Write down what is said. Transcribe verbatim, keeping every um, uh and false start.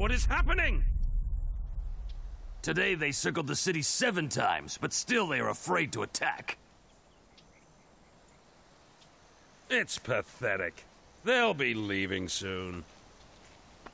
What is happening? Today they circled the city seven times, but still they are afraid to attack. It's pathetic. They'll be leaving soon.